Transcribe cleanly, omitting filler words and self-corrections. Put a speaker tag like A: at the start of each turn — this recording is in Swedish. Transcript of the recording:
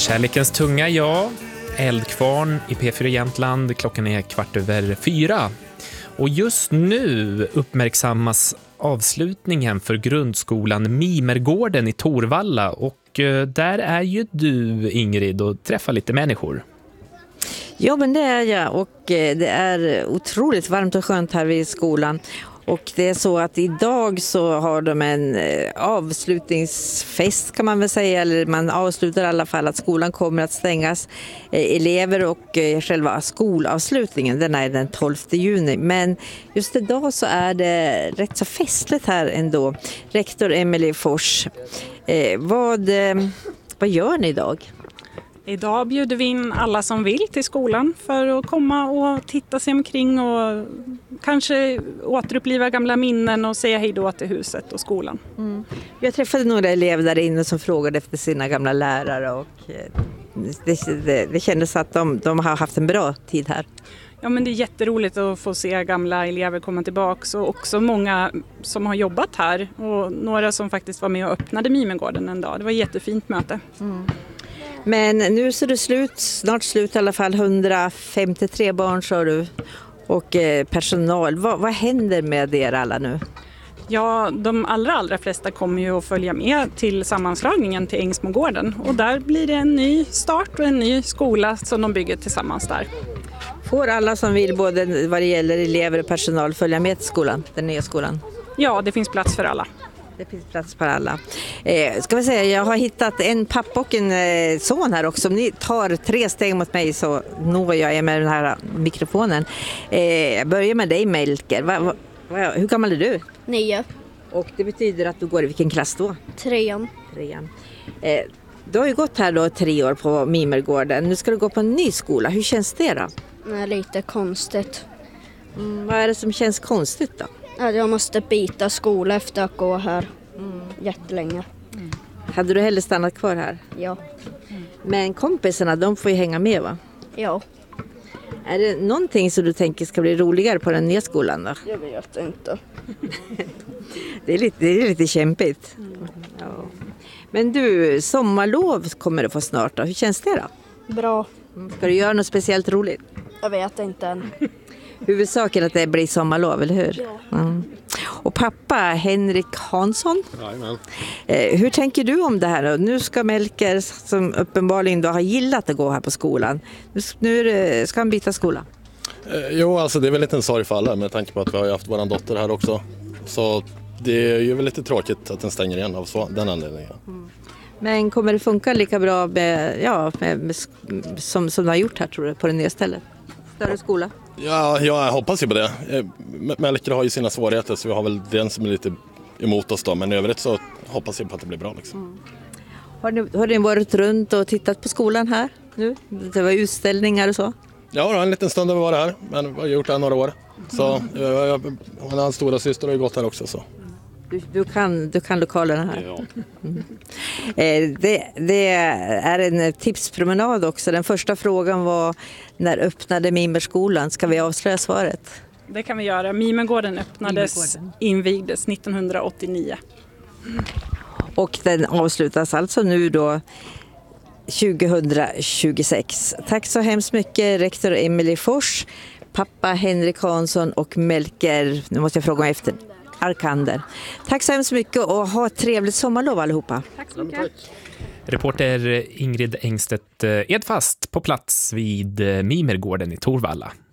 A: Kärlekens tunga, ja. Eldkvarn i P4 Jämtland. Klockan är 4:15. Och just nu uppmärksammas avslutningen för grundskolan Mimergården i Torvalla. Och där är ju du, Ingrid, och träffar lite människor.
B: Ja, men det är jag, och det är otroligt varmt och skönt här vid skolan. Och det är så att idag så har de en avslutningsfest, kan man väl säga, eller man avslutar i alla fall att skolan kommer att stängas. Elever och själva skolavslutningen, den är den 12 juni. Men just idag så är det rätt så festligt här ändå. Rektor Emelie Fors, vad gör ni idag?
C: Idag bjuder vi in alla som vill till skolan för att komma och titta sig omkring och kanske återuppliva gamla minnen och säga hej då till huset och skolan.
B: Mm. Jag träffade några elever där inne som frågade efter sina gamla lärare, och det kändes att de har haft en bra tid här.
C: Ja, men det är jätteroligt att få se gamla elever komma tillbaka, och också många som har jobbat här och några som faktiskt var med och öppnade Mimergården en dag. Det var ett jättefint möte.
B: Mm. Men nu så är det snart slut i alla fall, 153 barn sa du, och personal. Vad händer med er alla nu?
C: Ja, de allra flesta kommer ju att följa med till sammanslagningen till Ängsmågården, och där blir det en ny start och en ny skola som de bygger tillsammans där.
B: Får alla som vill, både vad det gäller elever och personal, följa med till skolan, den nya skolan?
C: Ja, det finns plats för alla.
B: Det finns plats för alla. Ska vi säga, jag har hittat en pappa och en son här också. Om ni tar 3 steg mot mig så når jag är med den här mikrofonen. Jag börjar med dig, Melker. Hur gammal är du?
D: 9.
B: Och det betyder att du går i vilken klass då?
D: 3.
B: Du har ju gått här då 3 år på Mimergården. Nu ska du gå på en ny skola. Hur känns det då?
D: Det är lite konstigt.
B: Vad är det som känns konstigt då?
D: Jag måste byta skola efter att gå här jättelänge.
B: Hade du hellre stannat kvar här?
D: Ja.
B: Men kompisarna, de får ju hänga med, va?
D: Ja.
B: Är det någonting som du tänker ska bli roligare på den nya skolan då?
D: Jag vet inte.
B: Det är lite kämpigt. Ja. Men du, sommarlov kommer du få snart då. Hur känns det då?
D: Bra.
B: Ska du göra något speciellt roligt?
D: Jag vet inte än.
B: Huvudsaken att det blir sommarlov, eller hur?
D: Ja.
B: Mm. Och pappa Henrik Hansson,
E: Jajamän.
B: Hur tänker du om det här då? Nu ska Melker, som uppenbarligen då har gillat att gå här på skolan, nu ska han byta skola.
E: Jo, alltså det är väl lite en sorg för alla med tanke på att vi har haft våran dotter här också. Så det är ju väl lite tråkigt att den stänger igen av den anledningen.
B: Mm. Men kommer det funka lika bra som det har gjort här, tror du, på det nya stället? Större skola?
E: Ja, jag hoppas ju på det. Melker har ju sina svårigheter, så vi har väl den som är lite emot oss då. Men i övrigt så hoppas jag på att det blir bra liksom.
B: Har ni varit runt och tittat på skolan här nu? Det var utställningar och så?
E: Ja, det var en liten stund har vi varit här, men vi har gjort det här några år. Så hans stora syster har ju gått här också. Så.
B: Du kan lokalerna här.
E: Ja.
B: Det är en tipspromenad också. Den första frågan var: när öppnade Mimerskolan? Ska vi avslöja svaret?
C: Det kan vi göra. Mimergården invigdes 1989.
B: Och den avslutas alltså nu då 2026. Tack så hemskt mycket, rektor Emelie Fors, pappa Henrik Hansson och Melker, nu måste jag fråga mig efter, Arkander. Tack så hemskt mycket och ha ett trevligt sommarlov allihopa.
C: Tack så mycket.
A: Reporter Ingrid Engstedt Edfast på plats vid Mimergården i Torvalla.